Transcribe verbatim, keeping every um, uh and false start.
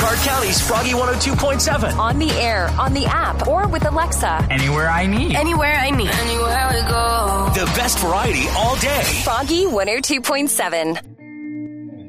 Clark County's Froggy one oh two point seven. On the air, on the app, or with Alexa. Anywhere I need. Anywhere I need. Anywhere we go. The best variety all day. Froggy one oh two point seven.